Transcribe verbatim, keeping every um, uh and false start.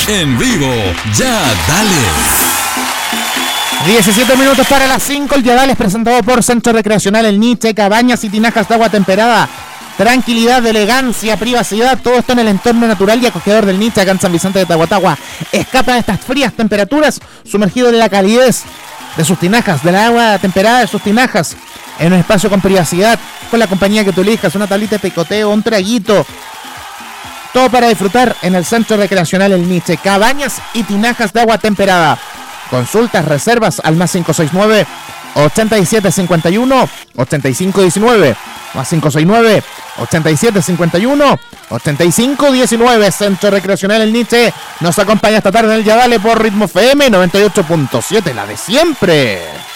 En vivo, Ya Dale. diecisiete minutos para las cinco. El Ya Dale es presentado por Centro Recreacional El Nietzsche, cabañas y tinajas de agua temperada. Tranquilidad, elegancia, privacidad, todo esto en el entorno natural y acogedor del Nietzsche, acá en San Vicente de Tahuatahua. Escapa de estas frías temperaturas, sumergido en la calidez de sus tinajas, de la agua temperada de sus tinajas, en un espacio con privacidad, con la compañía que tú elijas, una tablita de picoteo, un traguito. Todo para disfrutar en el Centro Recreacional El Nietzsche, cabañas y tinajas de agua temperada. Consultas, reservas al más cinco seis nueve, ochenta y siete cincuenta y uno, ochenta y cinco diecinueve, más cinco seis nueve, ochenta y siete cincuenta y uno, ochenta y cinco diecinueve. Centro Recreacional El Nietzsche nos acompaña esta tarde en el Ya Dale por Ritmo F M noventa y ocho punto siete, la de siempre.